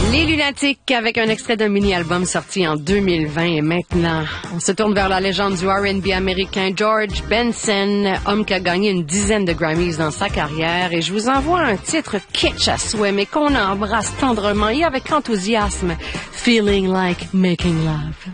Les Lunatiques avec un extrait d'un mini-album sorti en 2020 et maintenant, on se tourne vers la légende du R&B américain George Benson, homme qui a gagné une dizaine de Grammys dans sa carrière et je vous envoie un titre kitsch à souhait mais qu'on embrasse tendrement et avec enthousiasme, Feeling Like Making Love.